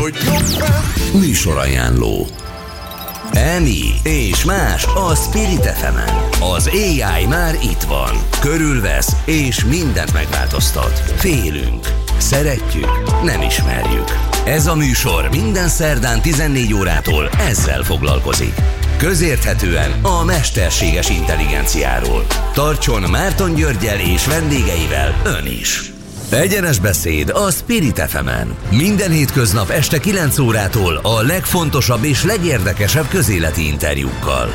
hogy jobb. Műsorajánló. Emi és más a Spirit FM-en. Az AI már itt van. Körülvesz és mindent megváltoztat. Félünk. Szeretjük. Nem ismerjük. Ez a műsor minden szerdán 14 órától ezzel foglalkozik. Közérthetően a mesterséges intelligenciáról. Tartson Márton Györggyel és vendégeivel ön is. Egyenes beszéd a Spirit FM-en. Minden hétköznap este 9 órától a legfontosabb és legérdekesebb közéleti interjúkkal.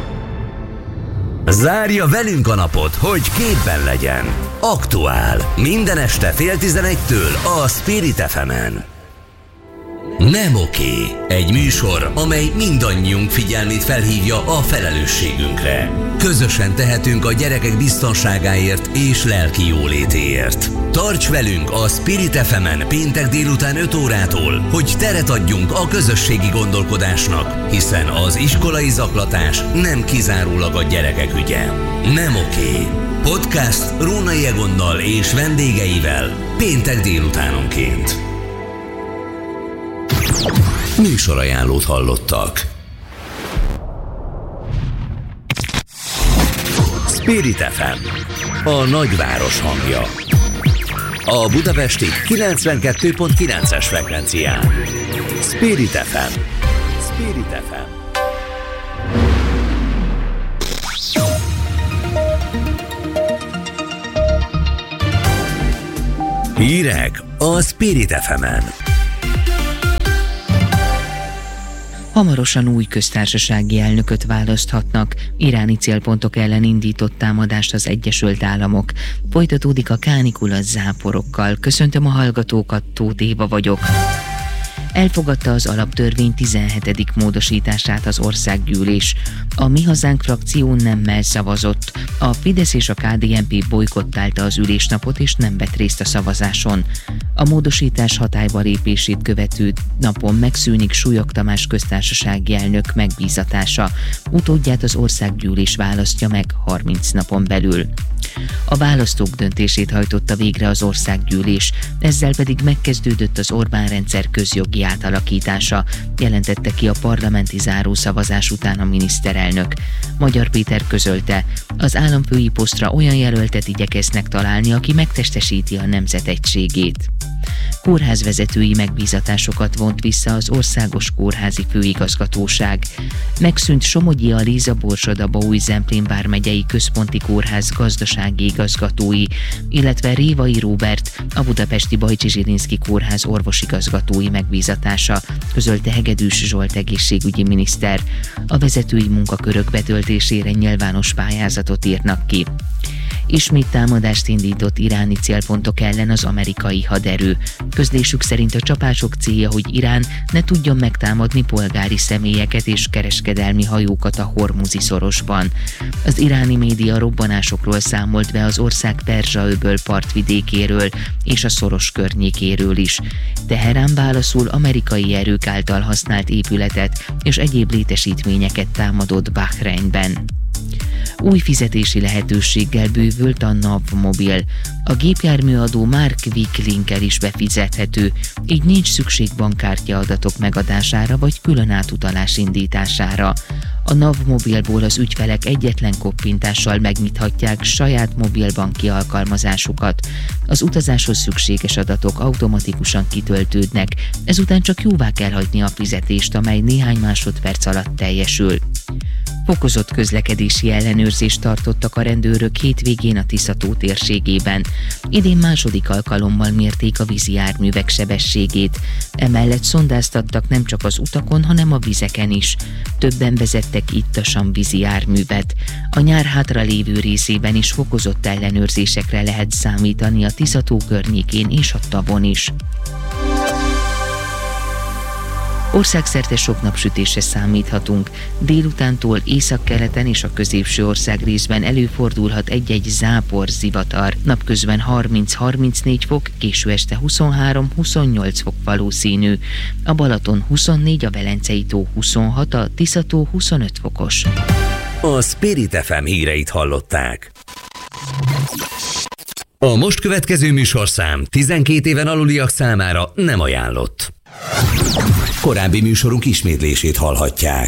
Zárja velünk a napot, hogy képben legyen. Aktuál. Minden este 10:30-től a Spirit FM-en. Nem oké. Egy műsor, amely mindannyiunk figyelmét felhívja a felelősségünkre. Közösen tehetünk a gyerekek biztonságáért és lelki jólétéért. Tarts velünk a Spirit FM-en péntek délután 5 órától, hogy teret adjunk a közösségi gondolkodásnak, hiszen az iskolai zaklatás nem kizárólag a gyerekek ügye. Nem oké. Podcast Rónai Egonnal és vendégeivel péntek délutánonként. Műsorajánlót hallottak. Spirit FM, a nagyváros hangja. A budapesti 92.9-es frekvencián. Spirit FM. Spirit FM. Hírek a Spirit FM-en. Hamarosan új köztársasági elnököt választhatnak. Iráni célpontok ellen indított támadást az Egyesült Államok. Folytatódik a kánikula záporokkal. Köszöntöm a hallgatókat, Tóth Éva vagyok. Elfogadta az alaptörvény 17. módosítását az országgyűlés. A Mi Hazánk frakció nemmel szavazott. A Fidesz és a KDNP bojkottálta az ülésnapot és nem vett részt a szavazáson. A módosítás hatályba lépését követő napon megszűnik Súlyog Tamás köztársasági elnök megbízatása. Utódját az országgyűlés választja meg 30 napon belül. A választók döntését hajtotta végre az országgyűlés, ezzel pedig megkezdődött az Orbán-rendszer közjogi átalakítása, jelentette ki a parlamenti zárószavazás után a miniszterelnök. Magyar Péter közölte, az államfői posztra olyan jelöltet igyekeznek találni, aki megtestesíti a nemzet egységét. Kórházvezetői megbízatásokat vont vissza az Országos Kórházi Főigazgatóság. Megszűnt Somogyi Alíza Borsod-Abaúj-Zemplén vármegyei központi kórház gazdasági igazgatói, illetve Révai Róbert, a budapesti Bajcsi Zsilinszky kórház orvosigazgatói megbízatása, közölte Hegedűs Zsolt egészségügyi miniszter. A vezetői munkakörök betöltésére nyilvános pályázatot írnak ki. Ismét támadást indított iráni célpontok ellen az amerikai haderő. Közlésük szerint a csapások célja, hogy Irán ne tudjon megtámadni polgári személyeket és kereskedelmi hajókat a Hormuzi szorosban. Az iráni média robbanásokról számolt be az ország Perzsa-öböl partvidékéről és a szoros környékéről is. Teherán válaszul amerikai erők által használt épületet és egyéb létesítményeket támadott Bahreinben. Új fizetési lehetőséggel bővült a NAV mobil. A gépjárműadó már Quick-linkkel is befizethető, így nincs szükség bankkártya adatok megadására vagy külön átutalás indítására. A NAV mobilból az ügyfelek egyetlen koppintással megnyithatják saját mobilbanki alkalmazásukat. Az utazáshoz szükséges adatok automatikusan kitöltődnek, ezután csak jóvá kell hagyni a fizetést, amely néhány másodperc alatt teljesül. Fokozott közlekedési ellenőrzést tartottak a rendőrök hétvégén a Tisza-tó térségében. Idén második alkalommal mérték a vízi járművek sebességét. Emellett szondáztattak nem csak az utakon, hanem a vizeken is. Többen vezettek ittasan vízi járművet. A nyár hátra lévő részében is fokozott ellenőrzésekre lehet számítani a Tisza-tó környékén és a tavon is. Országszerte sok napsütésre számíthatunk. Délutántól északkeleten és a középső országrészben előfordulhat egy-egy zápor, zivatar. Napközben 30-34 fok, késő este 23-28 fok valószínű. A Balaton 24, a Velencei tó 26, a Tisza-tó 25 fokos. A Spirit FM híreit hallották. A most következő műsorszám 12 éven aluliak számára nem ajánlott. Korábbi műsorunk ismétlését hallhatják.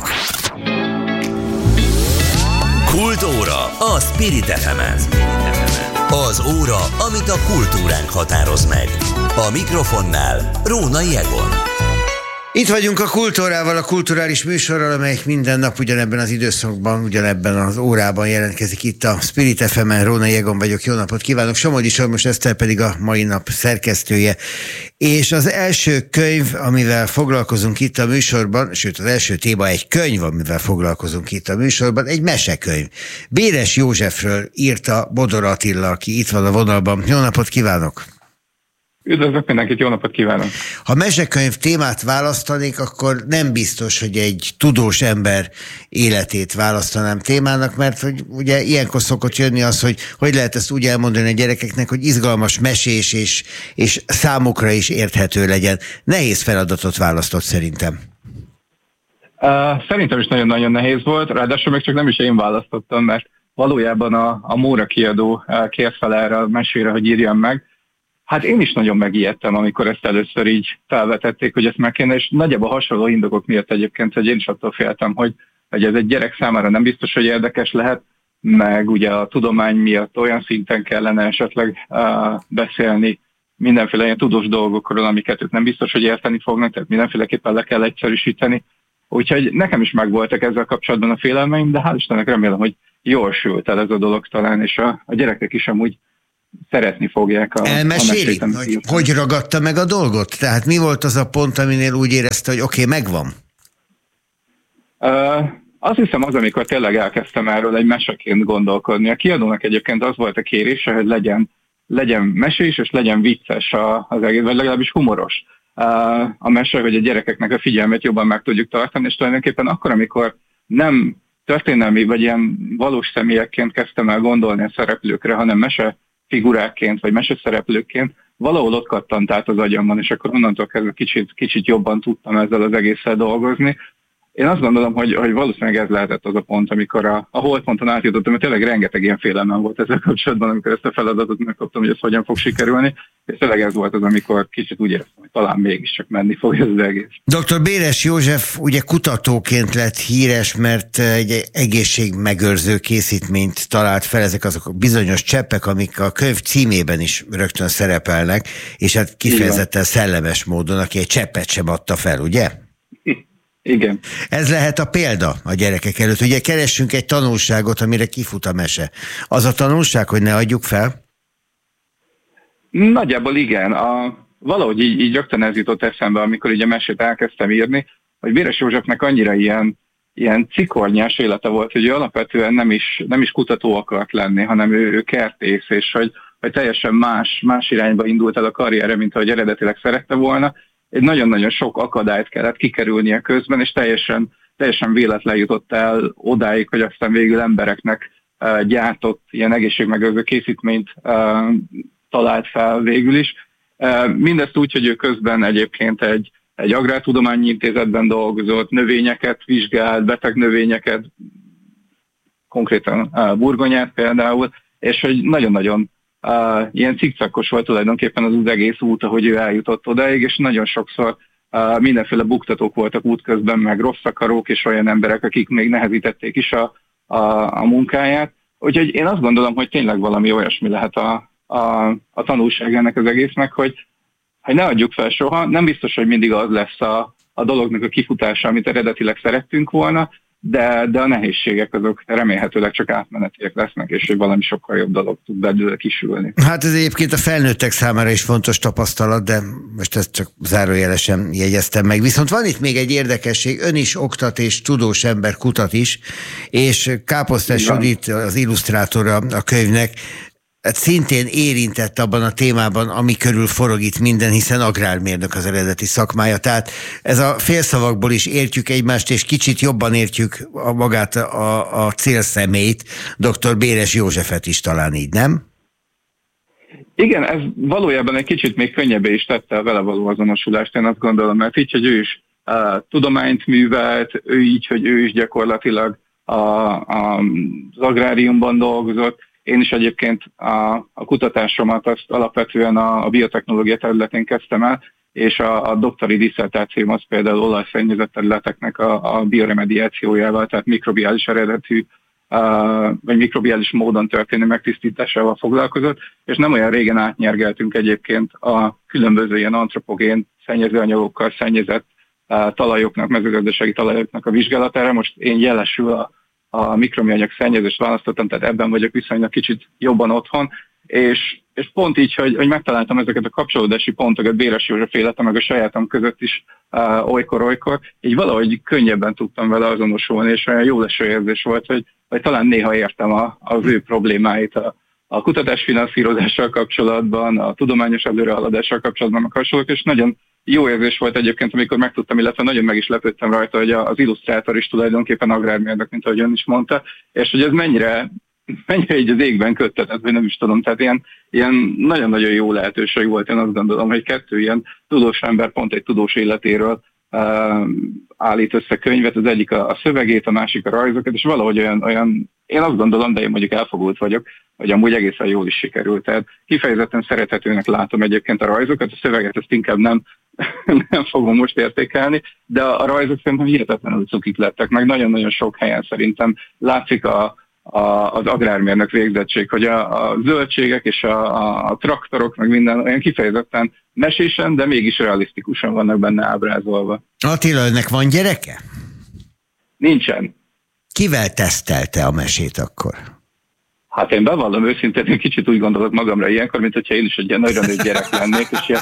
Kultúra a Spirit FM-en. Az óra, amit a kultúránk határoz meg. A mikrofonnál Rónai Egon. Itt vagyunk a Kultúrával, a kulturális műsorral, amelyik minden nap ugyanebben az időszakban, ugyanebben az órában jelentkezik itt a Spirit FM-en. Rónai Egon vagyok, jó napot kívánok. Somogyi Sormos Eszter pedig a mai nap szerkesztője. És az első könyv, amivel foglalkozunk itt a műsorban, sőt az első téma egy könyv, amivel foglalkozunk itt a műsorban, egy mesekönyv. Béres Józsefről írta Bodor Attila, aki itt van a vonalban. Jó napot kívánok! Üdvözlök mindenkit, jó napot kívánok! Ha mesekönyv témát választanék, akkor nem biztos, hogy egy tudós ember életét választanám témának, mert hogy ugye ilyenkor szokott jönni az, hogy lehet ezt úgy elmondani a gyerekeknek, hogy izgalmas, mesés és számukra is érthető legyen. Nehéz feladatot választott szerintem. Szerintem is nagyon-nagyon nehéz volt, ráadásul még csak nem is én választottam, mert valójában a Móra kiadó kért fel erre a mesére, hogy írjam meg. Hát én is nagyon megijedtem, amikor ezt először így felvetették, hogy ezt meg kéne, és nagyjából hasonló indokok miatt egyébként, hogy én is attól féltem, hogy ez egy gyerek számára nem biztos, hogy érdekes lehet, meg ugye a tudomány miatt olyan szinten kellene esetleg beszélni mindenféle ilyen tudós dolgokról, amiket ők nem biztos, hogy érteni fognak, tehát mindenféleképpen le kell egyszerűsíteni. Úgyhogy nekem is megvoltak ezzel kapcsolatban a félelmeim, de hál' Istennek remélem, hogy jól sült el ez a dolog talán, és a gyerekek is amúgy szeretni fogják elmeséli, hogy ragadta meg a dolgot? Tehát mi volt az a pont, aminél úgy érezte, hogy oké, megvan? Azt hiszem az, amikor tényleg elkezdtem erről egy meseként gondolkodni. A kiadónak egyébként az volt a kérése, hogy legyen mesés, és legyen vicces az egész, vagy legalábbis humoros a mese, hogy a gyerekeknek a figyelmét jobban meg tudjuk tartani, és tulajdonképpen akkor, amikor nem történelmi, vagy ilyen valós személyekként kezdtem el gondolni a szereplőkre, hanem mese figurákként, vagy meseszereplőként, valahol ott kattant át az agyamban, és akkor onnantól kezdve kicsit jobban tudtam ezzel az egésszel dolgozni. Én azt gondolom, hogy valószínűleg ez lehetett az a pont, amikor a holdponton átjutottam, mert tényleg rengeteg ilyen félelmem volt ezzel kapcsolatban, amikor ezt a feladatot megkaptam, hogy ez hogyan fog sikerülni, és tényleg ez volt az, amikor kicsit úgy éreztem, hogy talán mégiscsak menni fog ez az egész. Dr. Béres József ugye kutatóként lett híres, mert egy egészségmegőrző készítményt talált fel, ezek azok a bizonyos cseppek, amik a könyv címében is rögtön szerepelnek, és hát kifejezetten szellemes módon, aki egy cseppet sem adta fel, ugye? Igen. Ez lehet a példa a gyerekek előtt. Ugye keressünk egy tanulságot, amire kifut a mese. Az a tanulság, hogy ne adjuk fel? Nagyjából igen. Valahogy így rögtön ez jutott eszembe, amikor ugye a mesét elkezdtem írni, hogy Béres Józsefnek annyira ilyen cikornyás élete volt, hogy ő alapvetően nem is kutató akart lenni, hanem ő kertész, és hogy teljesen más irányba indult el a karriere, mint ahogy eredetileg szerette volna. Egy nagyon-nagyon sok akadályt kellett kikerülnie közben, és teljesen véletlen jutott el odáig, hogy aztán végül embereknek gyártott ilyen egészségmegőrző készítményt talált fel végül is. Mindezt úgy, hogy ő közben egyébként egy agrártudományi intézetben dolgozott, növényeket vizsgált, beteg növényeket, konkrétan burgonyát például, és hogy nagyon-nagyon ilyen cikcakos volt tulajdonképpen az egész út, ahogy ő eljutott odáig, és nagyon sokszor mindenféle buktatók voltak útközben, meg rossz akarók, és olyan emberek, akik még nehezítették is a munkáját. Úgyhogy én azt gondolom, hogy tényleg valami olyasmi lehet a tanulság ennek az egésznek, hogy ne adjuk fel soha, nem biztos, hogy mindig az lesz a dolognak a kifutása, amit eredetileg szerettünk volna, de a nehézségek azok remélhetőleg csak átmenetiek lesznek, és hogy valami sokkal jobb dolog tud belőle kisülni. Hát ez egyébként a felnőttek számára is fontos tapasztalat, de most ezt csak zárójelesen jegyeztem meg. Viszont van itt még egy érdekesség, ön is oktat és tudós ember, kutat is, és Káposztás Judit, az illusztrátora a könyvnek, hát szintén érintett abban a témában, ami körül forog itt minden, hiszen agrármérnök az eredeti szakmája. Tehát ez a félszavakból is értjük egymást, és kicsit jobban értjük magát a célszemélyt, dr. Béres Józsefet is talán így, nem? Igen, ez valójában egy kicsit még könnyebbé is tette a vele való azonosulást, én azt gondolom, mert így, hogy ő is tudományt művelt, ő így, hogy ő is gyakorlatilag az agráriumban dolgozott. Én is egyébként a kutatásomat azt alapvetően a biotechnológia területén kezdtem el, és a doktori disszertációm az például olajszennyezett területeknek a bioremediációjával, tehát mikrobiális eredetű vagy mikrobiális módon történő megtisztításával foglalkozott, és nem olyan régen átnyergeltünk egyébként a különböző ilyen antropogén szennyezőanyagokkal szennyezett talajoknak, mezőgazdasági talajoknak a vizsgálatára. Most én jelesül a mikroműanyag szennyezést választottam, tehát ebben vagyok viszonylag kicsit jobban otthon, és pont így, hogy megtaláltam ezeket a kapcsolódási pontokat Béres József élete, meg a sajátom között is olykor-olykor, így valahogy könnyebben tudtam vele azonosulni, és olyan jó leső érzés volt, hogy talán néha értem az ő problémáit a kutatásfinanszírozással kapcsolatban, a tudományos előrehaladással kapcsolatban, meg hasonlók, és nagyon jó érzés volt egyébként, amikor megtudtam, illetve nagyon meg is lepődtem rajta, hogy az illusztrátor is tulajdonképpen agrármérnök, mint ahogy ön is mondta, és hogy ez mennyire így az égben köttetett, vagy nem is tudom, tehát ilyen nagyon-nagyon jó lehetőség volt, én azt gondolom, hogy 2 ilyen tudós ember pont egy tudós életéről állít össze könyvet, az egyik a szövegét, a másik a rajzokat, és valahogy olyan, én azt gondolom, de én mondjuk elfogult vagyok, hogy amúgy egészen jól is sikerült. Tehát kifejezetten szerethetőnek látom egyébként a rajzokat, a szöveget ezt inkább nem fogom most értékelni, de a rajzok szerintem hihetetlenül cukik lettek, meg nagyon-nagyon sok helyen szerintem látszik az agrármérnök végzettség, hogy a zöldségek és a traktorok, meg minden olyan kifejezetten mesésen, de mégis realisztikusan vannak benne ábrázolva. Attila, önnek van gyereke? Nincsen. Kivel tesztelte a mesét akkor? Hát én bevallom őszintén, én kicsit úgy gondolok magamra ilyenkor, mint hogyha én is egy ilyen nagyra nőtt gyerek lennék, és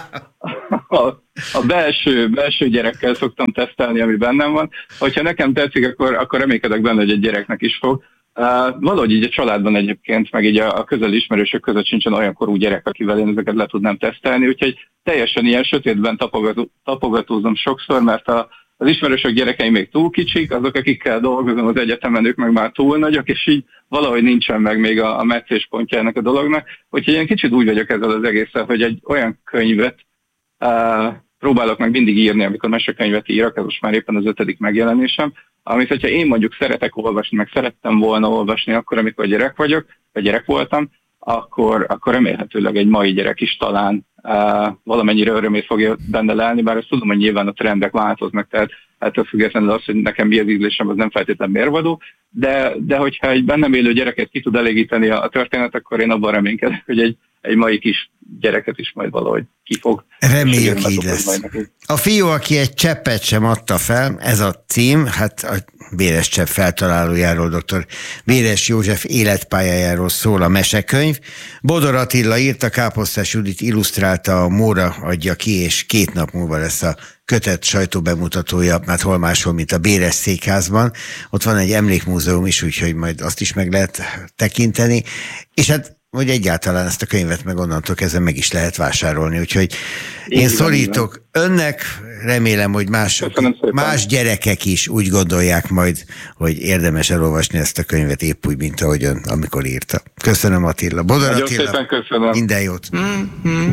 a belső gyerekkel szoktam tesztelni, ami bennem van. Hogyha nekem tetszik, akkor reménykedek benne, hogy egy gyereknek is fog. Valahogy így a családban egyébként, meg így a közeli ismerősök között sincsen olyan korú gyerek, akivel én ezeket le tudnám tesztelni, úgyhogy teljesen ilyen sötétben tapogatózom sokszor, mert az ismerősök gyerekei még túl kicsik, azok, akikkel dolgozom az egyetemen, ők meg már túl nagyok, és így valahogy nincsen meg még a meccéspontja ennek a dolognak. Úgyhogy én kicsit úgy vagyok ezzel az egészen, hogy egy olyan könyvet próbálok meg mindig írni, amikor mesekönyvet írok, ez most már éppen az 5. megjelenésem, amit, hogyha én mondjuk szeretek olvasni, meg szerettem volna olvasni akkor, amikor gyerek voltam, akkor remélhetőleg egy mai gyerek is talán valamennyire örömét fogja benne lelni, bár ezt tudom, hogy nyilván a trendek változnak, tehát ettől függetlenül az, hogy nekem mi az ízlésem, az nem feltétlenül mérvadó, de hogyha egy bennem élő gyereket ki tud elégíteni a történet, akkor én abban reménykedek, hogy egy mai kis gyereket is majd valahogy kifog. Reméljük, így lesz. A fiú, aki egy cseppet sem adta fel, ez a cím, hát a Béres csepp feltalálójáról, dr. Béres József életpályájáról szól a mesekönyv. Bodor Attila írta, Káposztás Judit illusztrálta, a Móra adja ki, és 2 nap múlva lesz a kötet sajtóbemutatója, mert hol máshol, mint a Béres Székházban. Ott van egy emlékmúzeum is, úgyhogy majd azt is meg lehet tekinteni. És hát hogy egyáltalán ezt a könyvet meg onnantól kezdve meg is lehet vásárolni, úgyhogy én szorítok önnek, remélem, hogy más gyerekek is úgy gondolják majd, hogy érdemes elolvasni ezt a könyvet épp úgy, mint ahogy ön, amikor írta. Köszönöm, Attila. Bodor Attila, szépen köszönöm. Minden jót.